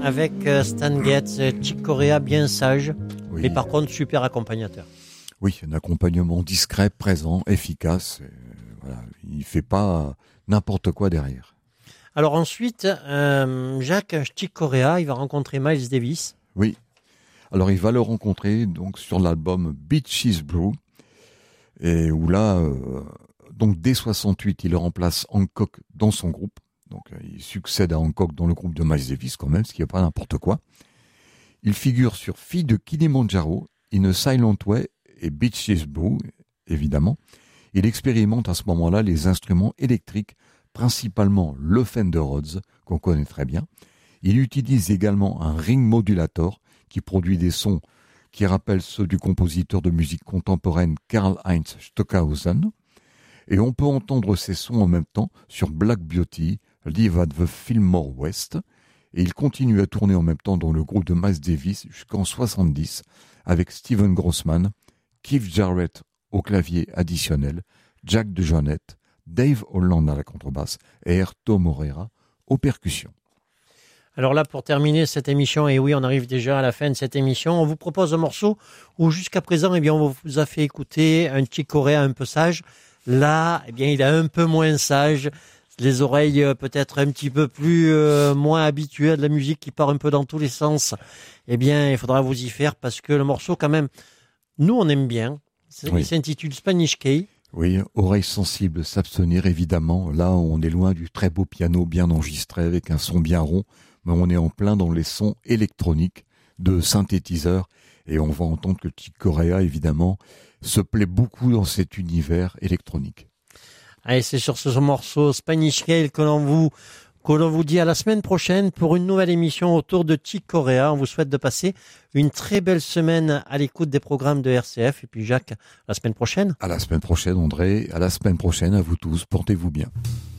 avec Stan Getz, Chick Corea bien sage, Oui. mais par contre super accompagnateur. Oui, un accompagnement discret, présent, efficace. Voilà. Il ne fait pas n'importe quoi derrière. Alors ensuite, Jacques, Chick Corea, il va rencontrer Miles Davis. Oui. Alors il va le rencontrer donc sur l'album Beaches Brew, et où là, donc dès 68, il remplace Hancock dans son groupe. Donc il succède à Hancock dans le groupe de Miles Davis quand même, ce qui n'est pas n'importe quoi. Il figure sur Fille de Kilimanjaro, In a Silent Way et Beaches Brew, évidemment. Il expérimente à ce moment-là les instruments électriques, principalement le Fender Rhodes, qu'on connaît très bien. Il utilise également un ring modulator qui produit des sons qui rappellent ceux du compositeur de musique contemporaine Karl-Heinz Stockhausen. Et on peut entendre ces sons en même temps sur Black Beauty, Live at the Fillmore West. Et il continue à tourner en même temps dans le groupe de Miles Davis jusqu'en 70 avec Steven Grossman, Keith Jarrett au clavier additionnel, Jack DeJohnette, Dave Holland à la contrebasse et Erto Moreira aux percussions. Alors là, pour terminer cette émission, et oui, on arrive déjà à la fin de cette émission, on vous propose un morceau où jusqu'à présent, eh bien, on vous a fait écouter un Chick Corea un peu sage. Là, eh bien, il est un peu moins sage. Les oreilles peut-être un petit peu plus moins habituées à de la musique qui part un peu dans tous les sens. Eh bien, il faudra vous y faire parce que le morceau, quand même, nous, on aime bien. Oui. Il s'intitule Spanish Key. Oui, oreilles sensibles, s'abstenir évidemment. Là, on est loin du très beau piano bien enregistré avec un son bien rond, mais on est en plein dans les sons électroniques de synthétiseurs et on va entendre que Chick Corea, évidemment, se plaît beaucoup dans cet univers électronique. Allez, c'est sur ce morceau Spanish Key que l'on vous dit à la semaine prochaine pour une nouvelle émission autour de Chick Corea. On vous souhaite de passer une très belle semaine à l'écoute des programmes de RCF. Et puis Jacques, à la semaine prochaine. À la semaine prochaine, André. À la semaine prochaine, à vous tous. Portez-vous bien.